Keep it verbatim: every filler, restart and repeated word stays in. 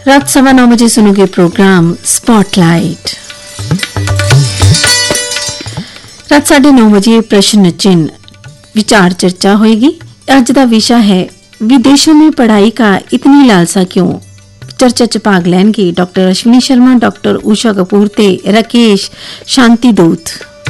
रात सवा नौ बजे सुनोगे प्रोग्राम स्पॉटलाइट। रात साढ़े नौ बजे प्रश्न चिन्ह विचार चर्चा होगी। आज का विषय है विदेशों में पढ़ाई का इतनी लालसा क्यों। चर्चा च भाग लैणगे डॉक्टर अश्विनी शर्मा, डॉक्टर उषा कपूर ते राकेश शांति दूत।